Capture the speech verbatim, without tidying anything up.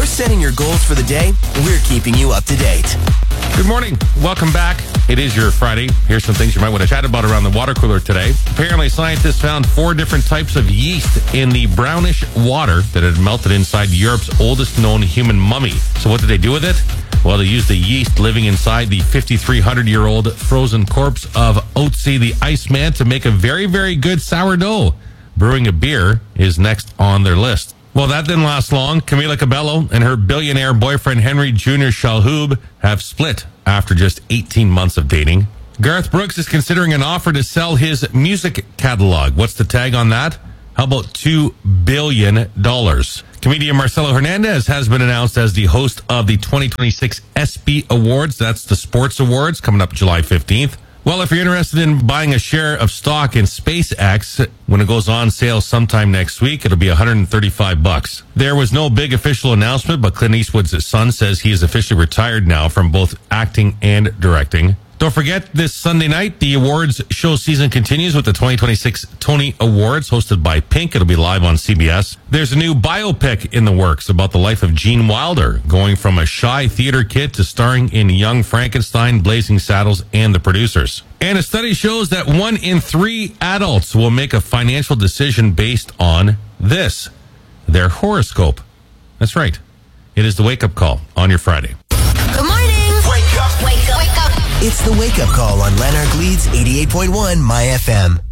you're setting your goals for the day, we're keeping you up to date. Good morning. Welcome back. It is your Friday. Here's some things you might want to chat about around the water cooler today. Apparently, scientists found four different types of yeast in the brownish water that had melted inside Europe's oldest known human mummy. So what did they do with it? Well, they used the yeast living inside the fifty-three hundred year old frozen corpse of Otzi the Iceman to make a very, very good sourdough. Brewing a beer is next on their list. Well, that didn't last long. Camila Cabello and her billionaire boyfriend Henry Junior Shalhoub have split after just eighteen months of dating. Garth Brooks is considering an offer to sell his music catalog. What's the tag on that? How about two billion dollars? Comedian Marcelo Hernandez has been announced as the host of the twenty twenty-six ESPY Awards. That's the sports awards coming up July fifteenth. Well, if you're interested in buying a share of stock in SpaceX, when it goes on sale sometime next week, it'll be one hundred thirty-five bucks. There was no big official announcement, but Clint Eastwood's son says he is officially retired now from both acting and directing. Don't forget, this Sunday night, the awards show season continues with the twenty twenty-six Tony Awards hosted by Pink. It'll be live on C B S. There's a new biopic in the works about the life of Gene Wilder, going from a shy theater kid to starring in Young Frankenstein, Blazing Saddles, and The Producers. And a study shows that one in three adults will make a financial decision based on this, their horoscope. That's right. It is the wake-up call on your Friday. Good morning. Wake up. Wake up. Wake up. It's the wake-up call on Lanark Leeds eighty-eight point one My F M.